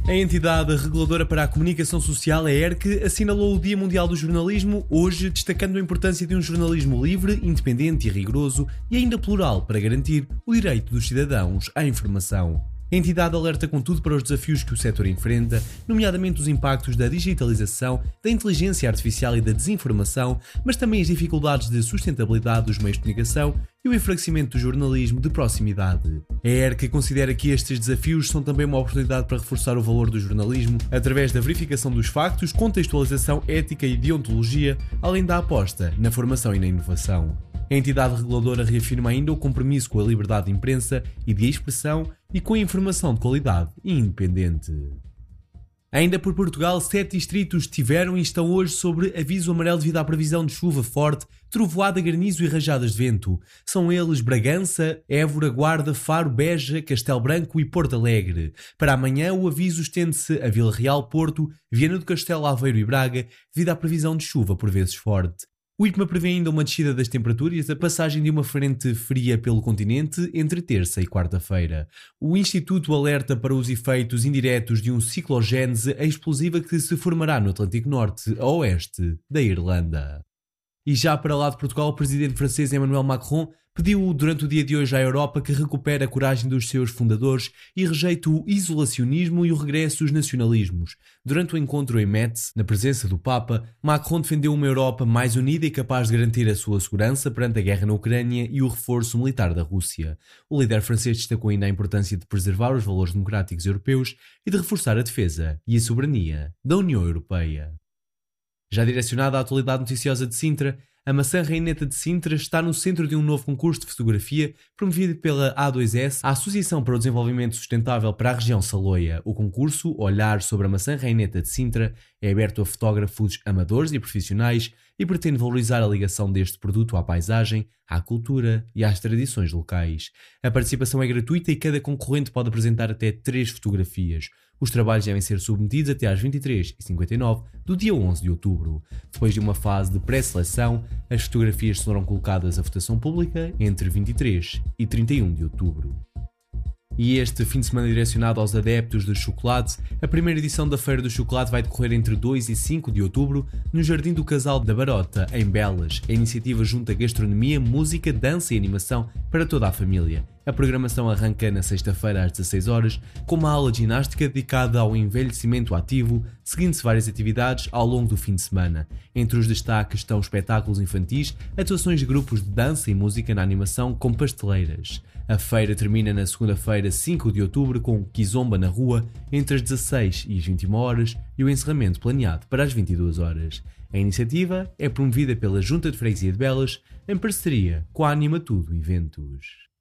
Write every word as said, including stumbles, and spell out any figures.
A entidade reguladora para a comunicação social, a E R C, assinalou o Dia Mundial do Jornalismo, hoje destacando a importância de um jornalismo livre, independente e rigoroso e ainda plural para garantir o direito dos cidadãos à informação. A entidade alerta contudo para os desafios que o setor enfrenta, nomeadamente os impactos da digitalização, da inteligência artificial e da desinformação, mas também as dificuldades de sustentabilidade dos meios de comunicação e o enfraquecimento do jornalismo de proximidade. A E R C considera que estes desafios são também uma oportunidade para reforçar o valor do jornalismo através da verificação dos factos, contextualização, ética e deontologia, além da aposta na formação e na inovação. A entidade reguladora reafirma ainda o compromisso com a liberdade de imprensa e de expressão e com a informação de qualidade e independente. Ainda por Portugal, sete distritos tiveram e estão hoje sobre aviso amarelo devido à previsão de chuva forte, trovoada, granizo e rajadas de vento. São eles Bragança, Évora, Guarda, Faro, Beja, Castelo Branco e Porto Alegre. Para amanhã, o aviso estende-se a Vila Real, Porto, Viana do Castelo, Aveiro e Braga, devido à previsão de chuva por vezes forte. O I P M A prevê ainda uma descida das temperaturas, a passagem de uma frente fria pelo continente entre terça e quarta-feira. O Instituto alerta para os efeitos indiretos de um ciclogénese explosiva que se formará no Atlântico Norte a oeste da Irlanda. E já para lá de Portugal, o presidente francês Emmanuel Macron pediu durante o dia de hoje à Europa que recupere a coragem dos seus fundadores e rejeite o isolacionismo e o regresso dos nacionalismos. Durante o encontro em Metz, na presença do Papa, Macron defendeu uma Europa mais unida e capaz de garantir a sua segurança perante a guerra na Ucrânia e o reforço militar da Rússia. O líder francês destacou ainda a importância de preservar os valores democráticos europeus e de reforçar a defesa e a soberania da União Europeia. Já direcionada à atualidade noticiosa de Sintra, a Maçã Reineta de Sintra está no centro de um novo concurso de fotografia promovido pela A dois S, a Associação para o Desenvolvimento Sustentável para a região Saloia. O concurso, Olhar sobre a Maçã Reineta de Sintra, é aberto a fotógrafos amadores e profissionais e pretende valorizar a ligação deste produto à paisagem, à cultura e às tradições locais. A participação é gratuita e cada concorrente pode apresentar até três fotografias. Os trabalhos devem ser submetidos até às vinte e três e cinquenta e nove do dia onze de outubro. Depois de uma fase de pré-seleção, as fotografias serão colocadas à votação pública entre vinte e três e trinta e um de outubro. E este fim de semana direcionado aos adeptos do chocolate, a primeira edição da Feira do Chocolate vai decorrer entre dois e cinco de outubro no Jardim do Casal da Barota, em Belas. A iniciativa junta gastronomia, música, dança e animação para toda a família. A programação arranca na sexta-feira às dezasseis horas, com uma aula de ginástica dedicada ao envelhecimento ativo, seguindo-se várias atividades ao longo do fim de semana. Entre os destaques estão espetáculos infantis, atuações de grupos de dança e música na animação com pasteleiras. A feira termina na segunda-feira, cinco de outubro, com Kizomba na rua, entre as dezasseis e as vinte e uma horas, e o encerramento planeado para as vinte e duas horas. A iniciativa é promovida pela Junta de Freguesia de Belas, em parceria com a Anima Tudo Eventos.